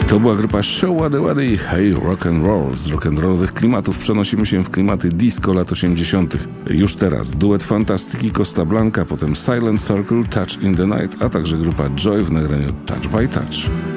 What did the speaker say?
To była grupa Show Waddy Waddy i Hey Rock and Roll. Z rock'n'rollowych klimatów przenosimy się w klimaty disco lat 80. Już teraz duet Fantastyki Costa Blanca, potem Silent Circle, Touch in the Night, a także grupa Joy w nagraniu Touch by Touch.